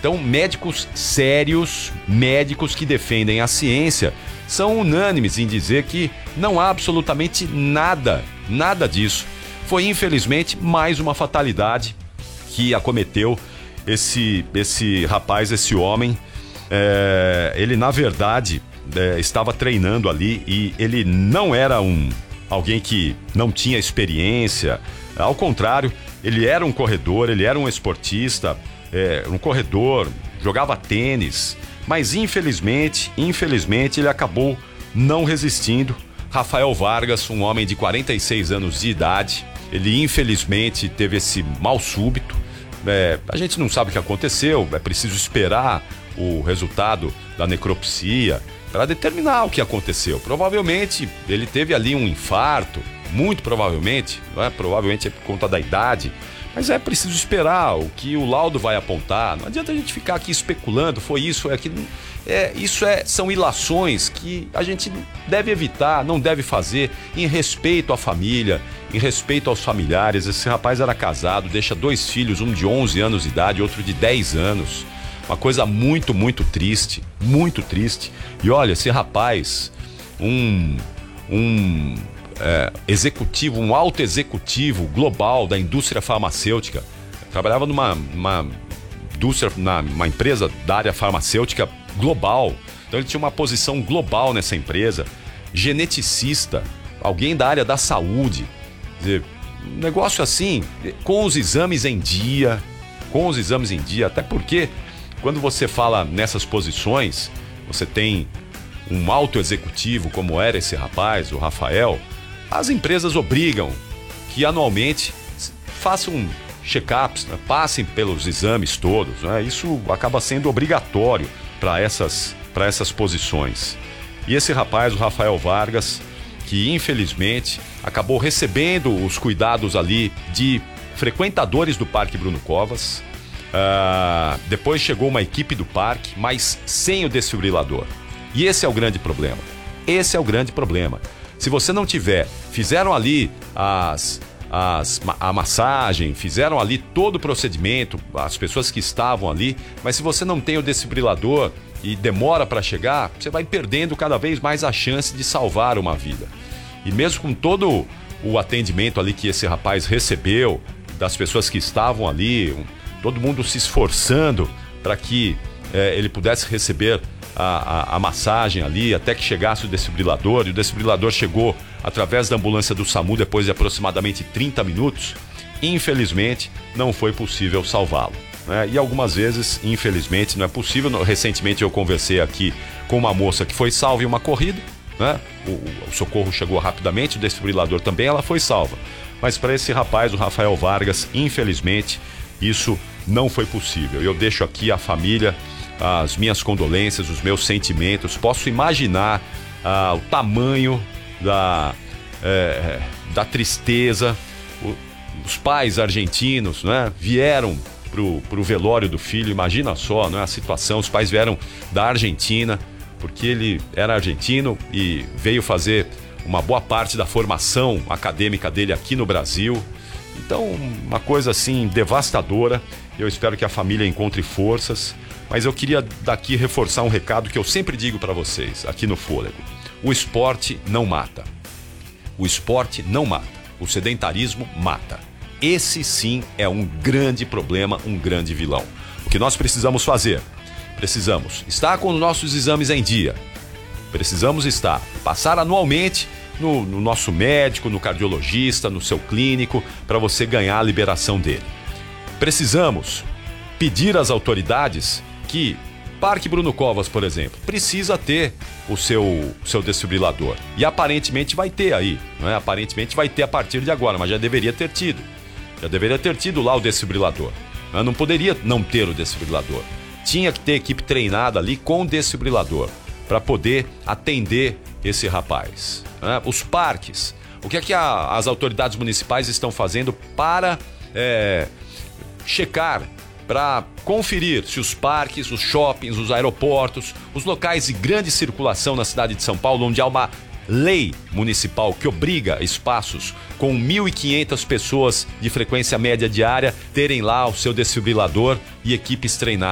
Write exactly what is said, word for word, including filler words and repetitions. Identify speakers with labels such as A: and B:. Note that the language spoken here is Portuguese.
A: Então, médicos sérios, médicos que defendem a ciência, são unânimes em dizer que não há absolutamente nada, nada disso. Foi, infelizmente, mais uma fatalidade que acometeu esse, esse rapaz, esse homem. É, ele, na verdade, é, estava treinando ali e ele não era um, alguém que não tinha experiência. Ao contrário, ele era um corredor, ele era um esportista, é, um corredor, jogava tênis, mas infelizmente, infelizmente ele acabou não resistindo. Rafael Vargas, um homem de quarenta e seis anos de idade, ele infelizmente teve esse mal súbito. É, a gente não sabe o que aconteceu, é preciso esperar o resultado da necropsia para determinar o que aconteceu. Provavelmente ele teve ali um infarto, muito provavelmente, não é? Provavelmente é por conta da idade, mas é preciso esperar o que o laudo vai apontar. Não adianta a gente ficar aqui especulando, foi isso, é aquilo. É, isso é, são ilações que a gente deve evitar, não deve fazer, em respeito à família, em respeito aos familiares. Esse rapaz era casado, deixa dois filhos, um de onze anos de idade, outro de dez anos. Uma coisa muito, muito triste, muito triste. E olha, esse rapaz, um, um é, executivo, um alto executivo global da indústria farmacêutica, trabalhava numa, numa indústria, numa empresa da área farmacêutica global. Então ele tinha uma posição global nessa empresa, geneticista, alguém da área da saúde. Quer dizer, um negócio assim, com os exames em dia, com os exames em dia, até porque quando você fala nessas posições, você tem um alto executivo como era esse rapaz, o Rafael, as empresas obrigam que anualmente façam check-ups, né? Passem pelos exames todos, né? Isso acaba sendo obrigatório para essas, para essas posições. E esse rapaz, o Rafael Vargas, que infelizmente acabou recebendo os cuidados ali de frequentadores do Parque Bruno Covas. Uh, depois chegou uma equipe do parque, mas sem o desfibrilador. E esse é o grande problema. Esse é o grande problema. Se você não tiver, fizeram ali as, as, a massagem, fizeram ali todo o procedimento, as pessoas que estavam ali, mas se você não tem o desfibrilador e demora para chegar, você vai perdendo cada vez mais a chance de salvar uma vida. E mesmo com todo o atendimento ali que esse rapaz recebeu, das pessoas que estavam ali, um, todo mundo se esforçando para que é, ele pudesse receber a, a, a massagem ali, até que chegasse o desfibrilador, e o desfibrilador chegou através da ambulância do SAMU depois de aproximadamente trinta minutos, infelizmente não foi possível salvá-lo, né? E algumas vezes, infelizmente, não é possível. Recentemente eu conversei aqui com uma moça que foi salva em uma corrida, né? O, o socorro chegou rapidamente, o desfibrilador também, ela foi salva. Mas para esse rapaz, o Rafael Vargas, infelizmente, isso não foi possível. Eu deixo aqui a família, as minhas condolências, os meus sentimentos. Posso imaginar ah, o tamanho da, é, da tristeza. O, os pais argentinos, né, vieram pro, pro velório do filho. Imagina só, né, a situação. Os pais vieram da Argentina, porque ele era argentino e veio fazer uma boa parte da formação acadêmica dele aqui no Brasil. Então, uma coisa assim devastadora. Eu espero que a família encontre forças, mas eu queria daqui reforçar um recado que eu sempre digo para vocês aqui no Fôlego. O esporte não mata. O esporte não mata. O sedentarismo mata. Esse sim é um grande problema, um grande vilão. O que nós precisamos fazer? Precisamos estar com os nossos exames em dia. Precisamos estar, passar anualmente no, no nosso médico, no cardiologista, no seu clínico, para você ganhar a liberação dele. Precisamos pedir às autoridades que Parque Bruno Covas, por exemplo, precisa ter o seu, seu desfibrilador. E aparentemente vai ter aí, não é? Aparentemente vai ter a partir de agora, mas já deveria ter tido. Já deveria ter tido lá o desfibrilador. Não, não poderia não ter o desfibrilador. Tinha que ter equipe treinada ali com desfibrilador para poder atender esse rapaz. Né? Os parques, o que é que a, as autoridades municipais estão fazendo para é, checar, para conferir se os parques, os shoppings, os aeroportos, os locais de grande circulação na cidade de São Paulo, onde há uma lei municipal que obriga espaços com mil e quinhentas pessoas de frequência média diária terem lá o seu desfibrilador e equipes treinadas.